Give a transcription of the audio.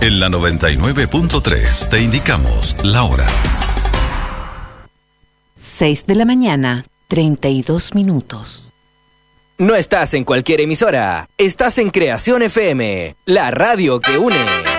En la 99.3 te indicamos la hora. 6 de la mañana, 32 minutos. No estás en cualquier emisora, estás en Creación FM, la radio que une.